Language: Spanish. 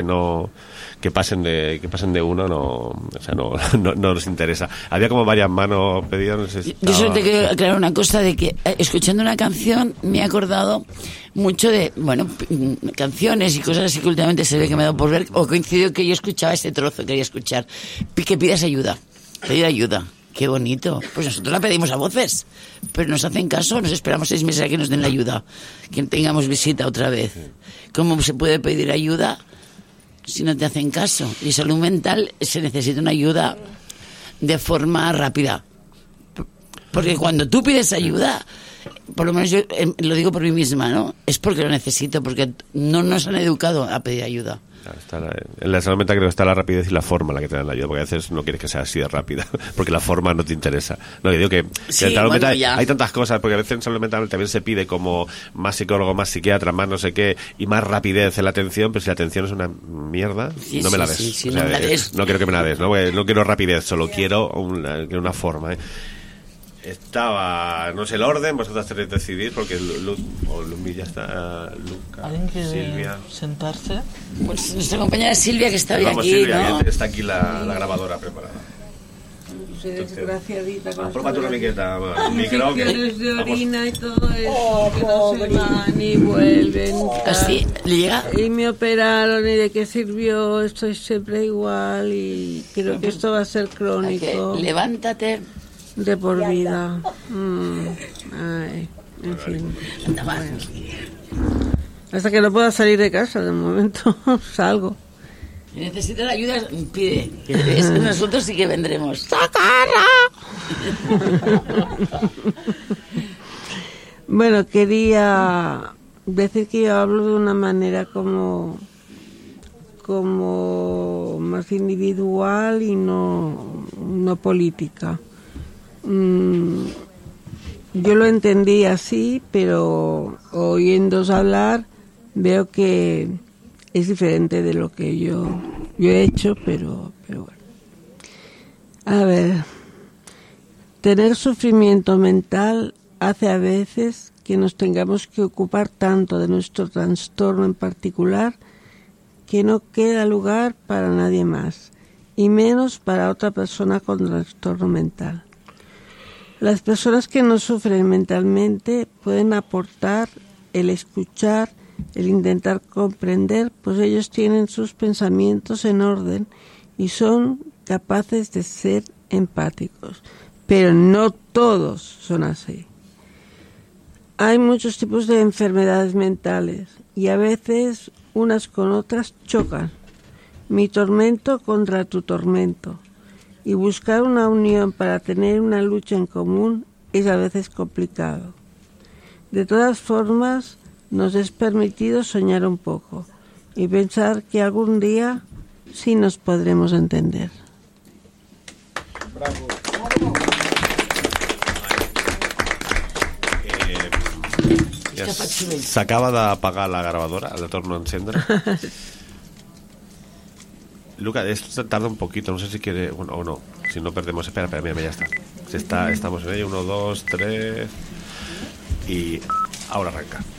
que pasen de uno, no, o sea, no nos interesa. Había como varias manos pedidas, no sé si Yo solo te quiero aclarar una cosa, de que escuchando una canción me he acordado mucho de, canciones y cosas así que últimamente se ve que me he dado por ver, o coincidió que yo escuchaba este trozo, quería escuchar, que pidas ayuda, pedir ayuda. Qué bonito. Pues nosotros la pedimos a voces, pero nos hacen caso, nos esperamos 6 meses a que nos den la ayuda, que tengamos visita otra vez. ¿Cómo se puede pedir ayuda si no te hacen caso? Y salud mental se necesita una ayuda de forma rápida. Porque cuando tú pides ayuda, por lo menos yo lo digo por mí misma, ¿no? Es porque lo necesito, porque no nos han educado a pedir ayuda. En la salud mental creo que está la rapidez y la forma en la que te dan la ayuda, porque a veces no quieres que sea así de rápida, porque la forma no te interesa. No, yo digo que sí, en salud mental hay tantas cosas, porque a veces en salud mental también se pide como más psicólogo, más psiquiatra, más no sé qué, y más rapidez en la atención, pero si la atención es una mierda, no me la des. No me la des. No quiero que me la des, no quiero rapidez, solo quiero una forma, Estaba, no sé el orden, vosotros tenéis que decidir, porque Lumi ya está, Luca, ¿Alguien quiere Silvia. sentarse? Pues nuestra compañera Silvia, que está hoy aquí, Silvia, ¿no? está aquí la grabadora preparada. Soy desgraciadita con Apróbate una miqueta, infecciones de orina y todo eso, que no se van y vuelven. Así, ¿le llega? Y me operaron y de qué sirvió, estoy siempre igual y creo que esto va a ser crónico. Levántate. De por vida. Ay, en fin. Bueno. Hasta que no pueda salir de casa, de momento salgo. Si necesitas ayuda, pide. Nosotros sí que vendremos. Bueno, quería decir que yo hablo de una manera como más individual y no política. Yo lo entendí así, pero oyéndos hablar veo que es diferente de lo que yo he hecho, pero bueno. A ver, tener sufrimiento mental hace a veces que nos tengamos que ocupar tanto de nuestro trastorno en particular que no queda lugar para nadie más, y menos para otra persona con trastorno mental. Las personas que no sufren mentalmente pueden aportar el escuchar, el intentar comprender, pues ellos tienen sus pensamientos en orden y son capaces de ser empáticos. Pero no todos son así. Hay muchos tipos de enfermedades mentales y a veces unas con otras chocan. Mi tormento contra tu tormento. Y buscar una unión para tener una lucha en común es a veces complicado. De todas formas, nos es permitido soñar un poco y pensar que algún día sí nos podremos entender. Bravo. S'acaba d'apagar la gravadora, la torno a encendre. Luca, esto tarda un poquito, no sé si quiere, bueno, o no, si no perdemos, espera, mira, ya está. Estamos en ello, 1, 2, 3 y ahora arranca.